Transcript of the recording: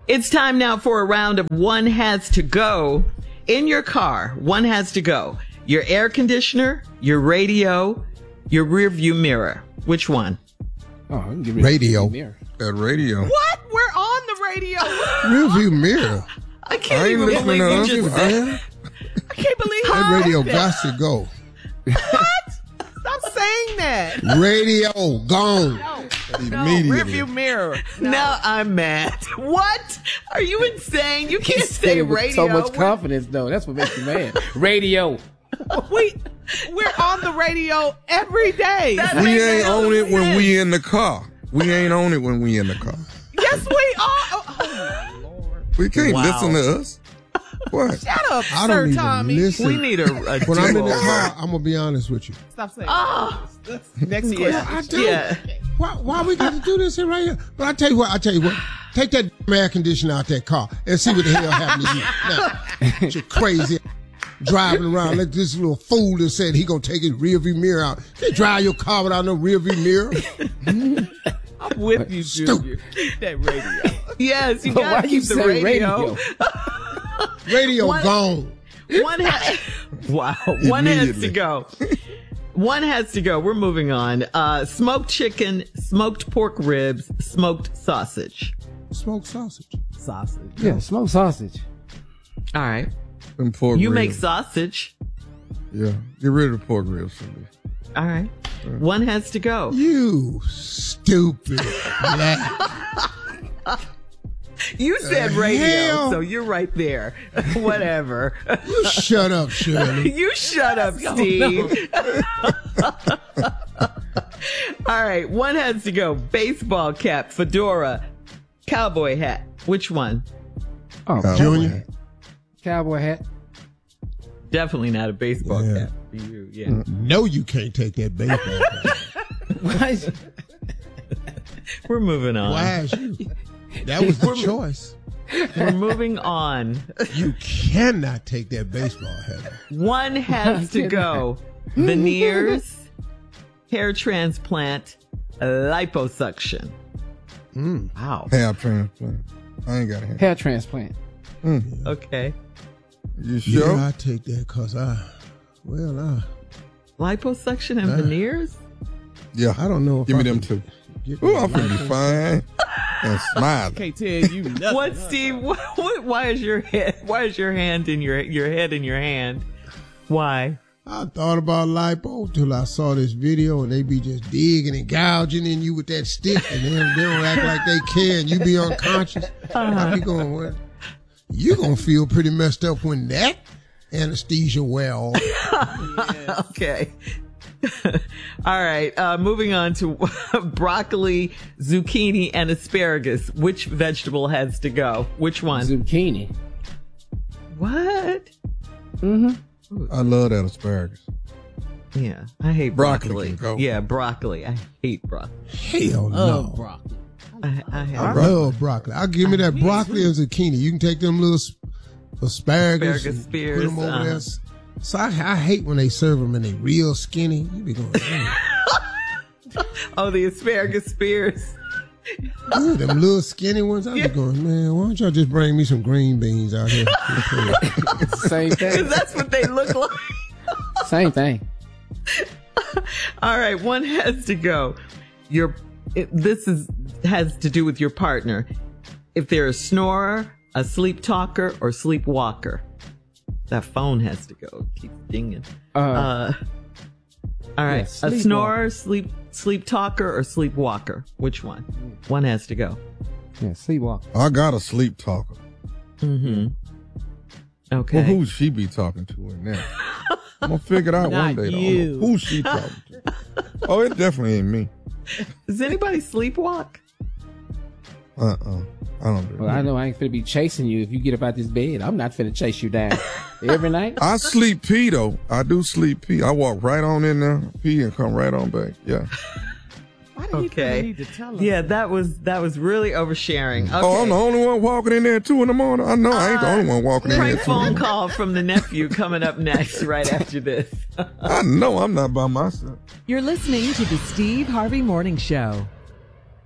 It's time now for a round of One Has to Go. In your car, one has to go. Your air conditioner, your radio, your rear view mirror. Which one? Oh, I can get radio. That radio. What? We're on the radio. Rear view mirror. I can't even believe you just said. I can't believe that radio got to go. What? Stop saying that. Radio gone. Immediately. Rear view mirror. No. Now I'm mad. What? Are you insane? You can't say radio. With so much confidence, though. That's what makes you mad. Radio. We're on the radio every day. We ain't on it when we in the car. We ain't on it when we in the car. Yes, we are. Oh, Lord. We can't listen to us. What? Shut up, I don't Sir even Tommy. listen. We need a when I'm in the car, I'm going to be honest with you. Stop saying next question. I do. Yeah. Why we got to do this here right here? But I tell you what. Take that air conditioner out that car and see what the hell happened to you. Now, you're crazy driving around like this little fool that said he going to take his rear view mirror out. You drive your car without no rear view mirror. I'm with you, Junior. Keep that radio. Yes, you got to keep the radio. Radio gone. One has to go. One has to go. We're moving on. Smoked chicken, smoked pork ribs, smoked sausage. Smoked sausage. Sausage. Yeah, smoked sausage. All right. And pork you ribs. make sausage. Yeah. Get rid of the pork ribs for me. All right. One has to go. You stupid. You said radio, so you're right there. Whatever. You shut up, Shirley. You shut up, Steve. All right, one has to go. Baseball cap, fedora, cowboy hat. Which one? Oh, Junior. Cowboy hat. Definitely not a baseball cap for you. Yeah. No, you can't take that baseball cap. Why? We're moving on. Why is you? That was the choice. We're moving on. You cannot take that baseball hat. One has to go. Veneers, hair transplant, liposuction. Wow. Hair transplant. I ain't got a hair transplant. Okay. You sure? Yeah, I take that because liposuction and veneers? Yeah. I don't know. Give me them two. Ooh, I'm gonna be fine and smile. Can't tell you nothing. What, Steve? Why is your hand in your head in your hand? Why? I thought about lipo till I saw this video and they be just digging and gouging in you with that stick and they don't act like they care and you be unconscious. I be going, well, you gonna feel pretty messed up when that anesthesia wear off. Yes. Okay. All right. Moving on to broccoli, zucchini, and asparagus. Which vegetable has to go? Which one? Zucchini. What? I love that asparagus. Yeah, I hate broccoli. Yeah, broccoli. I hate broccoli. Hell no. Broccoli. I love broccoli. I'll give me that broccoli and zucchini. You can take them little asparagus and spears, put them over there. So I hate when they serve them and they real skinny. You be going, oh, the asparagus spears. Ooh, them little skinny ones. I be going, man, why don't y'all just bring me some green beans out here? It's the same thing. Because that's what they look like. Same thing. All right, one has to go. Has to do with your partner. If they're a snorer, a sleep talker, or sleepwalker. That phone has to go. It keeps dinging. All right. Yeah, a snorer, sleep talker, or sleepwalker. Which one? One has to go. Yeah, sleepwalker. I got a sleep talker. Mm-hmm. Okay. Well, who she be talking to in there? I'm going to figure it out one day. You. Who she talking to? Oh, it definitely ain't me. Does anybody sleepwalk? I don't do Well, I know I ain't finna be chasing you if you get up out this bed. I'm not finna chase you down every night. I sleep pee, though. I do sleep pee. I walk right on in there, pee, and come right on back. Yeah. Okay. Need to tell us? Yeah, that was really oversharing. Okay. Oh, I'm the only one walking in there at 2 a.m. I know I ain't the only one walking in there. Prank phone call from the nephew coming up next, right after this. I know I'm not by myself. You're listening to the Steve Harvey Morning Show.